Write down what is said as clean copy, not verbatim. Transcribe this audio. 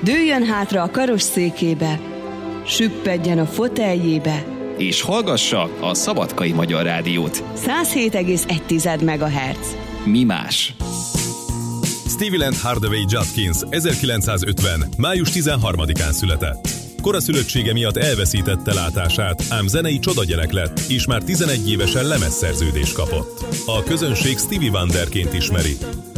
Dőljön hátra a karosszékébe, süppedjen a foteljébe, és hallgassa a Szabadkai Magyar Rádiót. 107,1 MHz. Mi más? Stevie Hardaway Judkins 1950. május 13-án született. Koraszülöttsége miatt elveszítette látását, ám zenei csodagyerek lett, és már 11 évesen lemezszerződést kapott. A közönség Stevie Wonderként ismeri.